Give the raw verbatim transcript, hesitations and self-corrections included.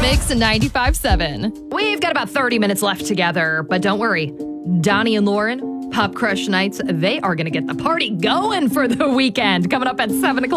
Mix ninety-five seven. We've got about thirty minutes left together, but don't worry. Donnie and Lauren, Pop Crush Nights, they are going to get the party going for the weekend. Coming up at seven o'clock.